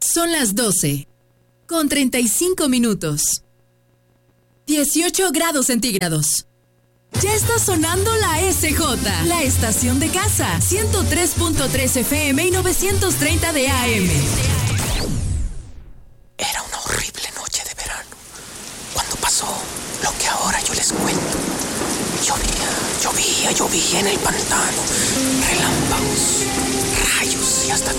Son las 12, con 35 minutos. 18 grados centígrados. Ya está sonando la SJ, la estación de casa, 103.3 FM y 930 de AM. Era una horrible noche de verano, cuando pasó lo que ahora yo les cuento. Llovía en el pantano, relámpagos, rayos y hasta